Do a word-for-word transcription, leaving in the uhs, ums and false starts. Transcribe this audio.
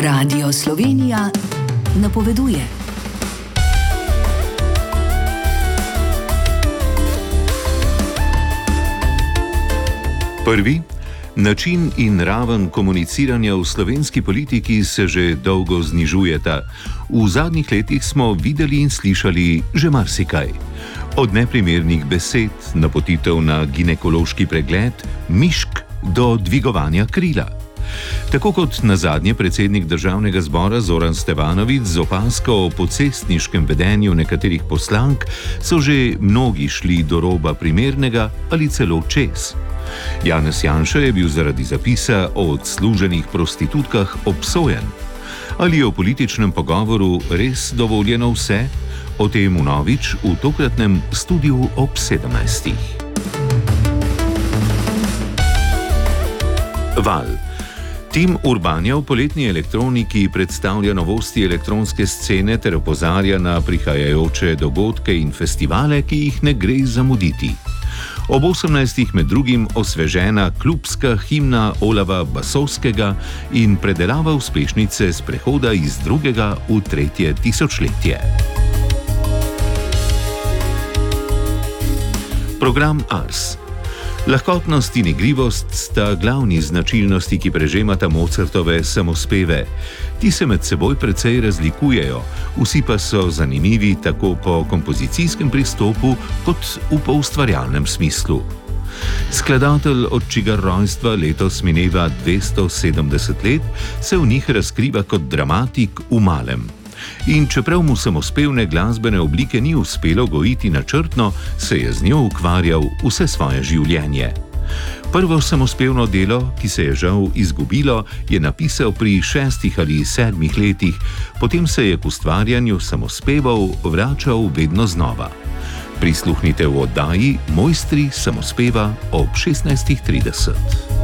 Radio Slovenija napoveduje. Prvi. Način in raven komuniciranja v slovenski politiki se že dolgo znižujeta. V zadnjih letih smo videli in slišali že marsikaj. Od neprimernih besed, napotitev na ginekološki pregled, mišk do dvigovanja krila. Tako kot nazadnje predsednik Državnega zbora Zoran Stevanović z opazko o pocestniškem vedenju nekaterih poslank, so že mnogi šli do roba primernega ali celo čez. Janez Janša je bil zaradi zapisa o odsluženih prostitutkah obsojen. Ali je v političnem pogovoru res dovoljeno vse? O tem vnovič v tokratnem studiu ob sedemnajstih. Val. Tim Urbanja v poletni elektroniki predstavlja novosti elektronske scene ter opozarja na prihajajoče dogodke in festivale, ki jih ne gre zamuditi. Ob osemnajstih med drugim osvežena klubska himna Olava Basovskega in predelava uspešnice z prehoda iz drugega v tretje tisočletje. Program Ars. Lahkotnost in igrivost sta glavni značilnosti, ki prežemata Mozartove samospeve. Ti se med seboj precej razlikujejo, vsi pa so zanimivi tako po kompozicijskem pristopu kot v poustvarjalnem smislu. Skladatelj, od čigar rojstva letos mineva dvesto sedemdeset let, se v njih razkriva kot dramatik v malem. In čeprav mu samospevne glasbene oblike ni uspelo gojiti načrtno, se je z njo ukvarjal vse svoje življenje. Prvo samospevno delo, ki se je žal izgubilo, je napisal pri šestih ali sedmih letih, potem se je k ustvarjanju samospevov vračal vedno znova. Prisluhnite v oddaji Mojstri samospeva ob šestnajstih trideset.